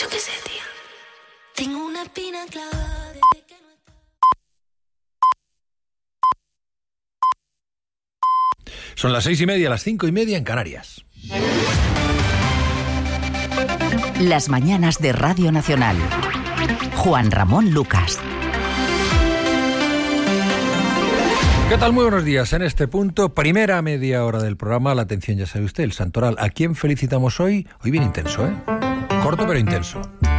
Yo qué sé, tía. Tengo una espina clavada desde que no está... Son las 6:30, las 5:30 en Canarias. Las mañanas de Radio Nacional. Juan Ramón Lucas. ¿Qué tal? Muy buenos días. En este punto, primera media hora del programa, la atención, ya sabe usted, el santoral. ¿A quién felicitamos hoy? Hoy bien intenso, ¿eh? Corto pero intenso.